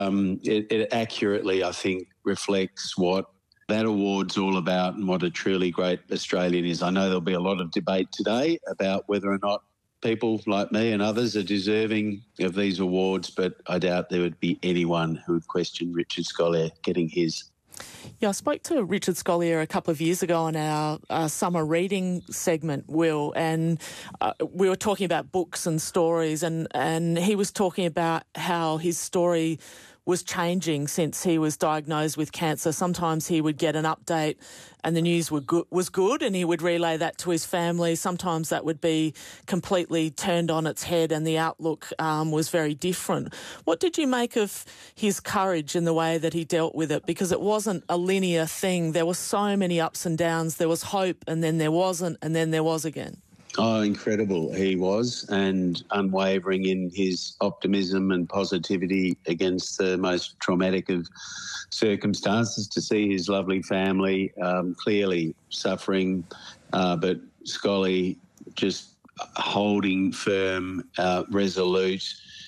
It accurately, I think, reflects what that award's all about and what a truly great Australian is. I know there'll be a lot of debate today about whether or not people like me and others are deserving of these awards, but I doubt there would be anyone who would question Richard Scolyer getting his. Yeah, I spoke to Richard Scolyer a couple of years ago on our summer reading segment, Will, and we were talking about books and stories, and he was talking about how his story was changing since he was diagnosed with cancer. Sometimes he would get an update and the news was good and he would relay that to his family. Sometimes that would be completely turned on its head and the outlook was very different. What did you make of his courage in the way that he dealt with it? Because it wasn't a linear thing. There were so many ups and downs. There was hope and then there wasn't and then there was again. Oh, incredible he was, and unwavering in his optimism and positivity against the most traumatic of circumstances, to see his lovely family clearly suffering, but Scully just holding firm, resolute,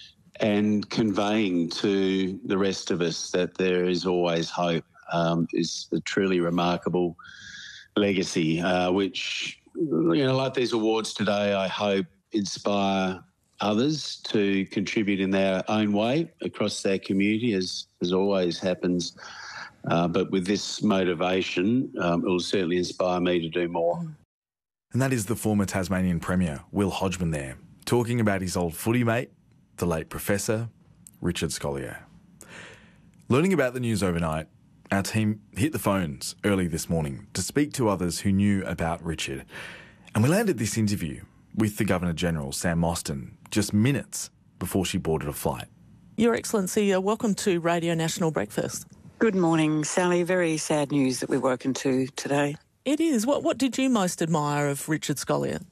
and conveying to the rest of us that there is always hope is a truly remarkable legacy, which, you know, like these awards today, I hope inspire others to contribute in their own way across their community, as always happens. But with this motivation, it will certainly inspire me to do more. And that is the former Tasmanian Premier, Will Hodgman there, talking about his old footy mate, the late Professor Richard Scolyer. Learning about the news overnight, our team hit the phones early this morning to speak to others who knew about Richard. And we landed this interview with the Governor-General, Sam Mostyn, just minutes before she boarded a flight. Your Excellency, welcome to Radio National Breakfast. Good morning, Sally. Very sad news that we've woken to today. It is. What did you most admire of Richard Scolyer?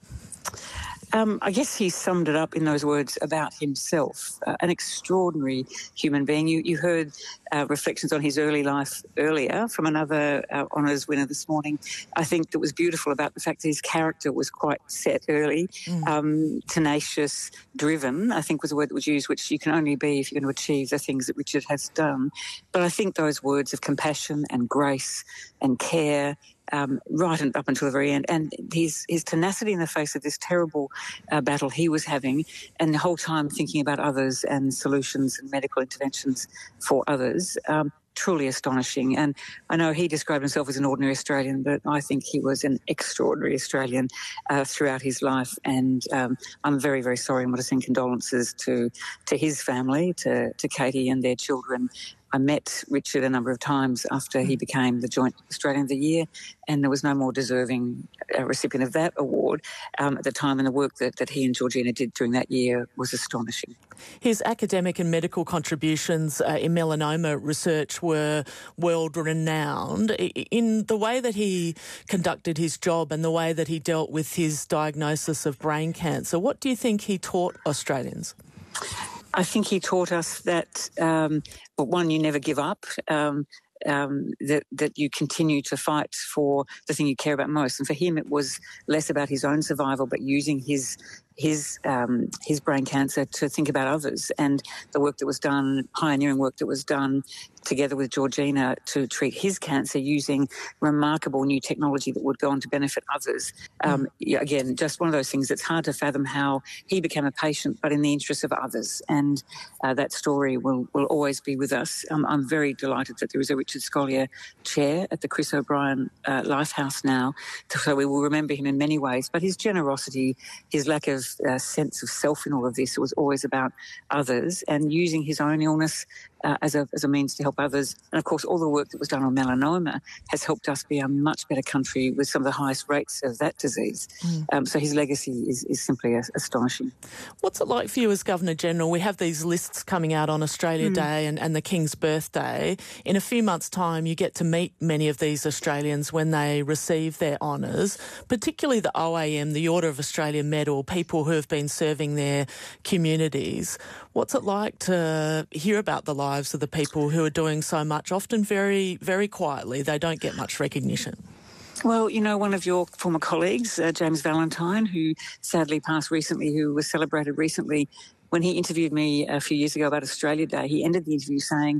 I guess he summed it up in those words about himself, an extraordinary human being. You heard reflections on his early life earlier from another honours winner this morning. I think that was beautiful about the fact that his character was quite set early, tenacious, driven, I think was the word that was used, which you can only be if you're going to achieve the things that Richard has done. But I think those words of compassion and grace and care, right up until the very end, and his tenacity in the face of this terrible battle he was having, and the whole time thinking about others and solutions and medical interventions for others, truly astonishing. And I know he described himself as an ordinary Australian, but I think he was an extraordinary Australian throughout his life. And I'm very, very sorry and want to send condolences to his family, to Katie and their children. I met Richard a number of times after he became the Joint Australian of the Year, and there was no more deserving recipient of that award at the time, and the work that he and Georgina did during that year was astonishing. His academic and medical contributions in melanoma research were world-renowned. In the way that he conducted his job and the way that he dealt with his diagnosis of brain cancer, what do you think he taught Australians? I think he taught us that, but one, you never give up, that you continue to fight for the thing you care about most. And for him, it was less about his own survival, but using his brain cancer to think about others, and the work that was done, pioneering work that was done together with Georgina to treat his cancer using remarkable new technology that would go on to benefit others. Again, just one of those things that's hard to fathom how he became a patient, but in the interest of others. And that story will always be with us. I'm very delighted that there is a Richard Scolyer chair at the Chris O'Brien Lifehouse now, so we will remember him in many ways. But his generosity, his lack of sense of self in all of this, it was always about others, and using his own illness as a means to help others. And of course, all the work that was done on melanoma has helped us be a much better country with some of the highest rates of that disease. So his legacy is simply astonishing. What's it like for you as Governor-General? We have these lists coming out on Australia Day and the King's birthday. In a few months' time, you get to meet many of these Australians when they receive their honours, particularly the OAM, the Order of Australia Medal, people who have been serving their communities. What's it like to hear about the lives of the people who are doing so much, often very, very quietly? They don't get much recognition. Well, you know, one of your former colleagues, James Valentine, who sadly passed recently, who was celebrated recently, when he interviewed me a few years ago about Australia Day, he ended the interview saying,